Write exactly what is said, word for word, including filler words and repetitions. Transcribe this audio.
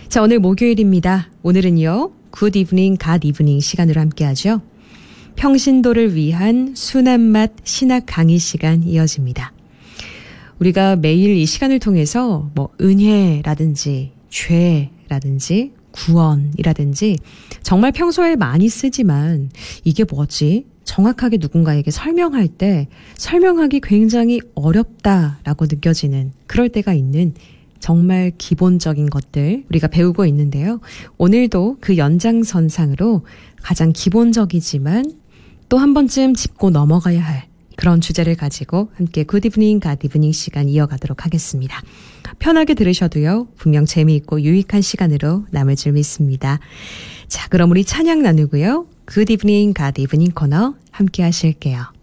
자, 오늘 목요일입니다. 오늘은요, 굿 이브닝, 갓 이브닝 시간으로 함께하죠. 평신도를 위한 순한맛 신학 강의 시간 이어집니다. 우리가 매일 이 시간을 통해서 뭐 은혜라든지 죄라든지 구원이라든지 정말 평소에 많이 쓰지만 이게 뭐지? 정확하게 누군가에게 설명할 때 설명하기 굉장히 어렵다라고 느껴지는 그럴 때가 있는 정말 기본적인 것들 우리가 배우고 있는데요. 오늘도 그 연장선상으로 가장 기본적이지만 또 한 번쯤 짚고 넘어가야 할 그런 주제를 가지고 함께 굿 이브닝, 갓 이브닝 시간 이어가도록 하겠습니다. 편하게 들으셔도요. 분명 재미있고 유익한 시간으로 남을 줄 믿습니다. 자, 그럼 우리 찬양 나누고요. 굿 이브닝, 갓 이브닝 코너 함께 하실게요.